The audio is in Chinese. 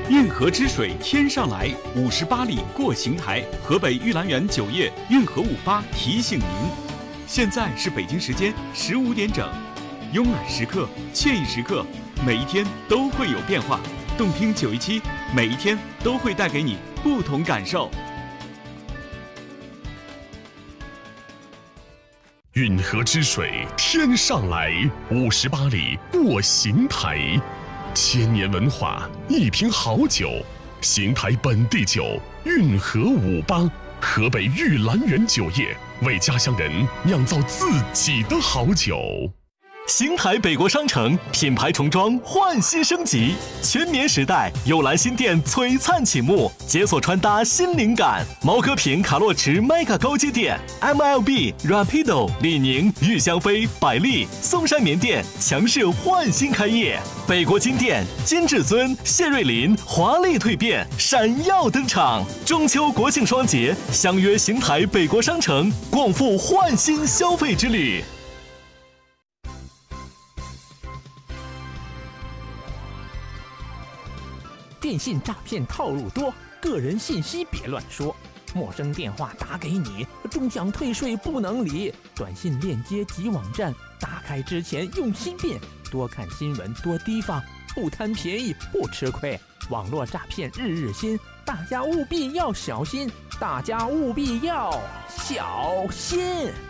运河之水天上来，58里过邢台。河北玉兰园酒业运河58提醒您，现在是北京时间15点整。慵懒时刻，惬意时刻，每一天都会有变化。动听917，每一天都会带给你不同感受。 运河之水天上来，58里过邢台。千年文化，一瓶好酒，邢台本地酒，运河58，河北玉兰园酒业为家乡人酿造自己的好酒。 邢台北国商城品牌重装，焕新升级，全棉时代幽兰新店璀璨启幕，解锁穿搭新灵感。毛戈平卡洛驰 Mega 高阶店 ，MLB Rapido 李宁玉香妃百丽松山棉店强势焕新开业，北国金店金至尊谢瑞麟华丽蜕变，闪耀登场。中秋国庆双节，相约邢台北国商城，共赴焕新消费之旅。 电信诈骗套路多，个人信息别乱说。陌生电话打给你，终想退税不能理。短信链接及网站，打开之前用心辨，多看新闻，多提防，不贪便宜不吃亏。网络诈骗日日新，大家务必要小心，大家务必要小心。